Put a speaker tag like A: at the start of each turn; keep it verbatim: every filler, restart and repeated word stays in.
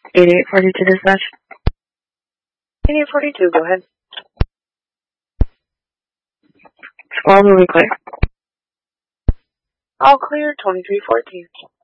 A: eighty-eight forty-two dispatch.
B: eighty-eight forty-two, go ahead.
A: Squall, will be clear.
B: All clear, twenty-three fourteen.